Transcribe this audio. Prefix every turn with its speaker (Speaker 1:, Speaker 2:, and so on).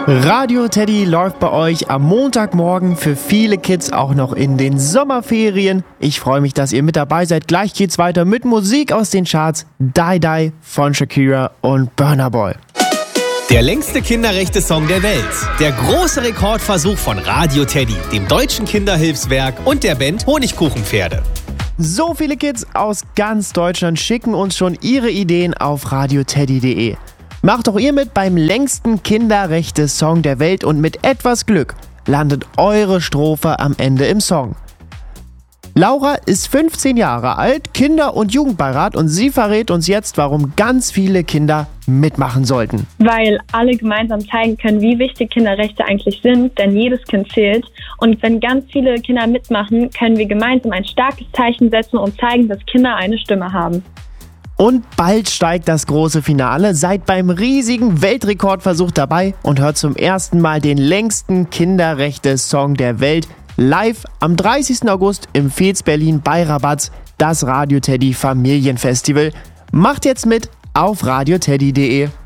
Speaker 1: Radio Teddy läuft bei euch am Montagmorgen, für viele Kids auch noch in den Sommerferien. Ich freue mich, dass ihr mit dabei seid. Gleich geht's weiter mit Musik aus den Charts. Die Die von Shakira und Burna Boy.
Speaker 2: Der längste Kinderrechte-Song der Welt. Der große Rekordversuch von Radio Teddy, dem deutschen Kinderhilfswerk und der Band Honigkuchenpferde.
Speaker 1: So viele Kids aus ganz Deutschland schicken uns schon ihre Ideen auf radioteddy.de. Macht auch ihr mit beim längsten Kinderrechte-Song der Welt und mit etwas Glück landet eure Strophe am Ende im Song. Laura ist 15 Jahre alt, Kinder- und Jugendbeirat, und sie verrät uns jetzt, warum ganz viele Kinder mitmachen sollten.
Speaker 3: Weil alle gemeinsam zeigen können, wie wichtig Kinderrechte eigentlich sind, denn jedes Kind zählt. Und wenn ganz viele Kinder mitmachen, können wir gemeinsam ein starkes Zeichen setzen und zeigen, dass Kinder eine Stimme haben.
Speaker 1: Und bald steigt das große Finale. Seid beim riesigen Weltrekordversuch dabei und hört zum ersten Mal den längsten Kinderrechte-Song der Welt live am 30. August im Fez Berlin bei Rabatz, das Radio Teddy Familienfestival. Macht jetzt mit auf radioteddy.de.